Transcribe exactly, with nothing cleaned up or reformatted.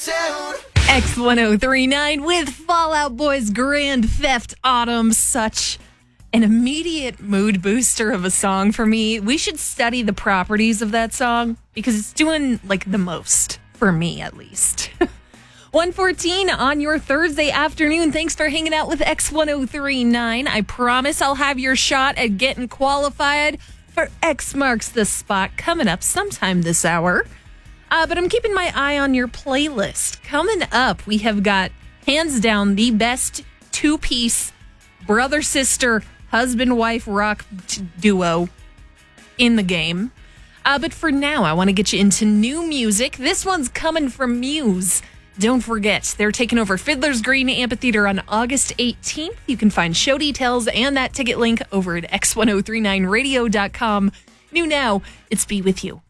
X ten thirty-nine with Fall Out Boy's Grand Theft Autumn. Such an immediate mood booster of a song for me. We should study the properties of that song because it's doing like the most for me, at least. one fourteen on your Thursday afternoon. Thanks for hanging out with X ten thirty-nine. I promise I'll have your shot at getting qualified for X Marks the Spot coming up sometime this hour. Uh, but I'm keeping my eye on your playlist. Coming up, we have got, hands down, the best two-piece brother-sister, husband-wife rock t- duo in the game. Uh, but for now, I want to get you into new music. This one's coming from Muse. Don't forget, they're taking over Fiddler's Green Amphitheater on August eighteenth. You can find show details and that ticket link over at x ten thirty-nine radio dot com. New now, it's Be With You.